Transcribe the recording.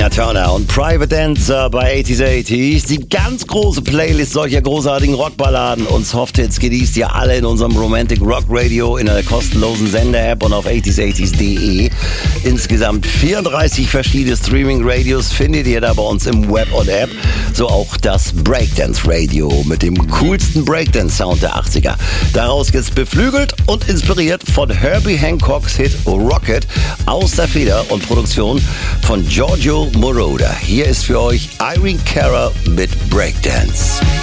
Tina Turner und Private Dancer bei 80s. Die ganz große Playlist solcher großartigen Rockballaden und Softhits genießt ihr alle in unserem Romantic Rock Radio in einer kostenlosen Sender-App und auf 80s80s.de. Insgesamt 34 verschiedene Streaming-Radios findet ihr da bei uns im Web und App. So auch das Breakdance Radio mit dem coolsten Breakdance-Sound der 80er. Daraus geht's beflügelt und inspiriert von Herbie Hancocks Hit Rocket aus der Feder und Produktion von Giorgio Moroder. Hier ist für euch Irene Cara mit Breakdance.